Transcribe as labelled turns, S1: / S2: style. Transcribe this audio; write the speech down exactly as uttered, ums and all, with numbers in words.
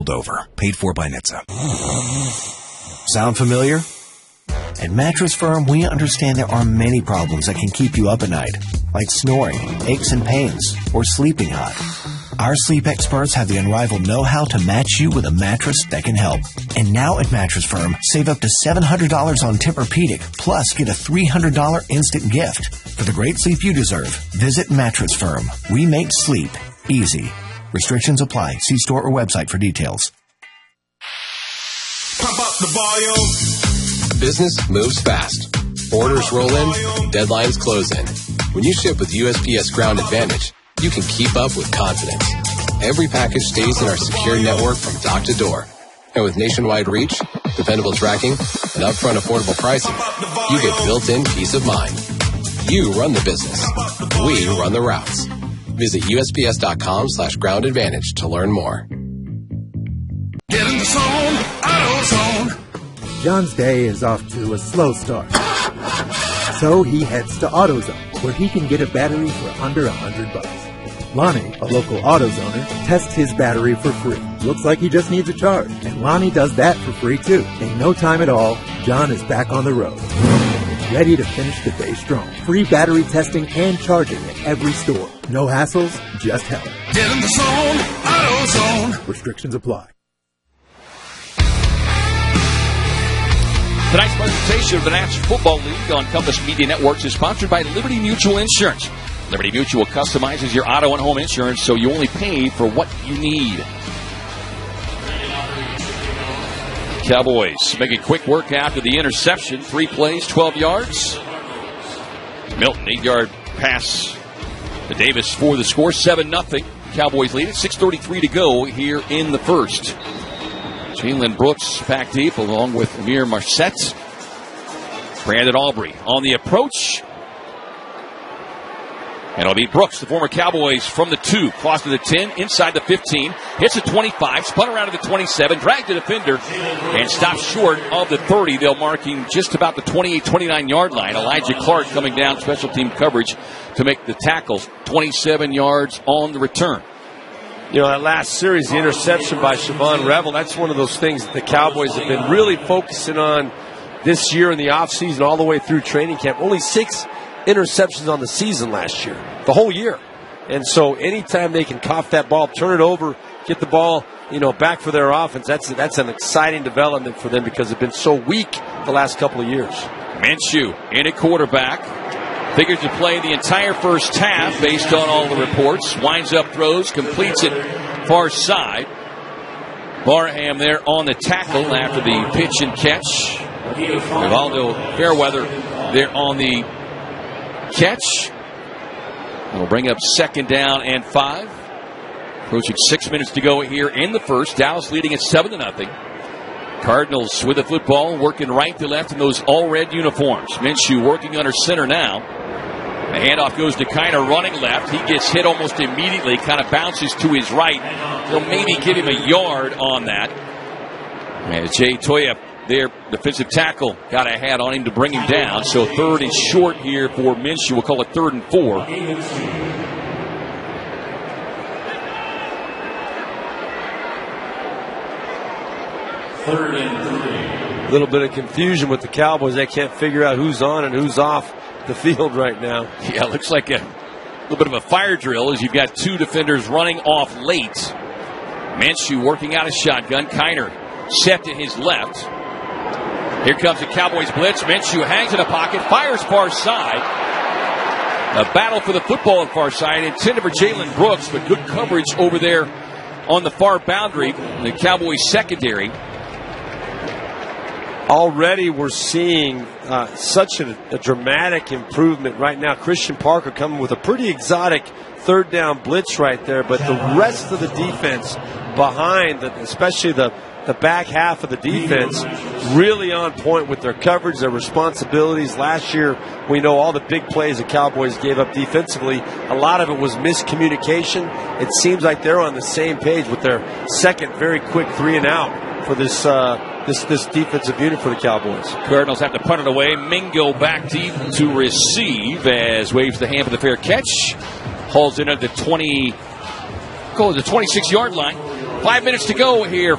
S1: Over. Paid for by N H T S A. Sound familiar? At Mattress Firm, we understand there are many problems that can keep you up at night, like snoring, aches and pains, or sleeping hot. Our sleep experts have the unrivaled know-how to match you with a mattress that can help. And now at Mattress Firm, save up to seven hundred dollars on Tempur-Pedic, plus get a three hundred dollars instant gift. For the great sleep you deserve, visit Mattress Firm. We make sleep easy. Restrictions apply. See store or website for details.
S2: Pump up the volume.
S3: Business moves fast. Orders roll in, deadlines close in. When you ship with U S P S Ground Advantage, you can keep up with confidence. Every package stays in our secure network from dock to door. And with nationwide reach, dependable tracking, and upfront affordable pricing, you get built-in peace of mind. You run the business. We run the routes. Visit U S P S dot com slash ground advantage to learn more.
S2: Get in the zone, AutoZone.
S4: John's day is off to a slow start. So he heads to AutoZone, where he can get a battery for under a hundred bucks. Lonnie, a local AutoZoner, tests his battery for free. Looks like he just needs a charge. And Lonnie does that for free too. In no time at all, John is back on the road. Ready to finish the day strong. Free battery testing and charging at every store. No hassles, just help.
S2: Get in the zone, AutoZone.
S4: Restrictions apply.
S5: Tonight's presentation of the National Football League on Compass Media Networks is sponsored by Liberty Mutual Insurance. Liberty Mutual customizes your auto and home insurance so you only pay for what you need. Cowboys making quick work after the interception. Three plays, twelve yards. Milton, eight-yard pass to Davis for the score, seven nothing. Cowboys lead it, six thirty-three to go here in the first. Jalen Brooks back deep along with Amir Marset. Brandon Aubrey on the approach. And it'll be Brooks, the former Cowboys, from the two. Cross to the ten, inside the fifteen. Hits the twenty-five, spun around to the twenty-seven, dragged the defender, and stops short of the thirty. They'll marking just about the twenty-eight twenty-nine yard line. Elijah Clark coming down special team coverage to make the tackles. twenty-seven yards on the return.
S6: You know, that last series, the interception by Siobhan Revel, that's one of those things that the Cowboys have been really focusing on this year in the offseason all the way through training camp. Only six interceptions on the season last year, the whole year. And so anytime they can cough that ball, turn it over, get the ball, you know, back for their offense, that's that's an exciting development for them because they've been so weak the last couple of years.
S5: Minshew in at quarterback. Figures to play the entire first half based on all the reports. Winds up, throws, completes it far side. Barham there on the tackle after the pitch and catch. Rivaldo Fairweather there on the catch. It'll bring up second down and five. Approaching six minutes to go here in the first. Dallas leading at seven to nothing. Cardinals with the football, working right to left in those all-red uniforms. Minshew working under center now. The handoff goes to Kiner running left. He gets hit almost immediately, kind of bounces to his right. They'll maybe give him a yard on that. And Jay Toya, their defensive tackle, got a hat on him to bring him down. So third and short here for Minshew. We'll call it third and four.
S6: Third and three. A little bit of confusion with the Cowboys. They can't figure out who's on and who's off the field right now.
S5: Yeah, it looks like a little bit of a fire drill as you've got two defenders running off late. Minshew working out a shotgun. Kiner set to his left. Here comes the Cowboys blitz. Minshew hangs in the pocket, fires far side. A battle for the football at far side, intended for Jalen Brooks, but good coverage over there on the far boundary. The Cowboys secondary.
S6: Already we're seeing uh, such a, a dramatic improvement right now. Christian Parker coming with a pretty exotic third down blitz right there, but the rest of the defense behind, the, especially the, the back half of the defense, really on point with their coverage, their responsibilities. Last year, we know all the big plays the Cowboys gave up defensively. A lot of it was miscommunication. It seems like they're on the same page with their second very quick three and out for this uh, this this defensive unit for the Cowboys.
S5: Cardinals have to punt it away. Mingo back deep to receive as waves the hand for the fair catch. Hauls in at the twenty, goes to the twenty-six yard line. Five minutes to go here.